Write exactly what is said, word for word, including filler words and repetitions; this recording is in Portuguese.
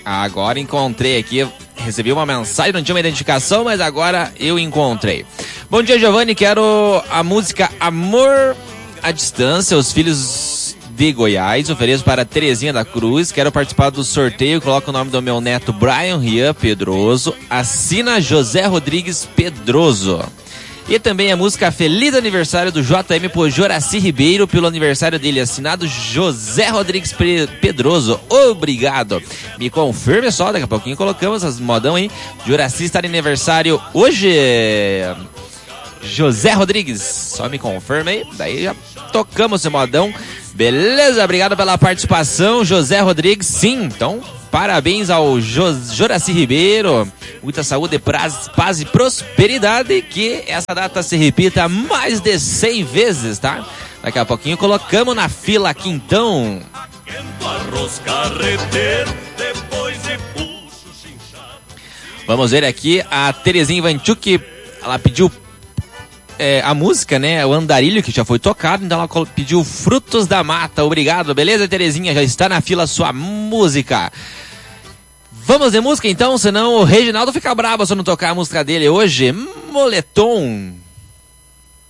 Agora encontrei aqui, recebi uma mensagem, não tinha uma identificação, mas agora eu encontrei. Bom dia, Giovanni, quero a música Amor à Distância, Os Filhos de Goiás, ofereço para Terezinha da Cruz, quero participar do sorteio, coloca o nome do meu neto Brian Rian Pedroso, assina José Rodrigues Pedroso. E também a música Feliz Aniversário do J M por Joraci Ribeiro, pelo aniversário dele, assinado José Rodrigues Pedroso. Obrigado. Me confirme só, daqui a pouquinho colocamos as modão aí. Joraci está de aniversário hoje. José Rodrigues, só me confirme aí. Daí já tocamos esse modão. Beleza, obrigado pela participação, José Rodrigues. Sim, então... Parabéns ao Joraci Ribeiro, muita saúde, praz, paz e prosperidade, que essa data se repita mais de cem vezes, tá? Daqui a pouquinho colocamos na fila aqui então. Vamos ver aqui, a Terezinha Ivanchuk, ela pediu é, a música, né? O Andarilho, que já foi tocado, então ela pediu Frutos da Mata. Obrigado, beleza, Terezinha? Já está na fila a sua música. Vamos de música então, senão o Reginaldo fica bravo se eu não tocar a música dele hoje. Moletom.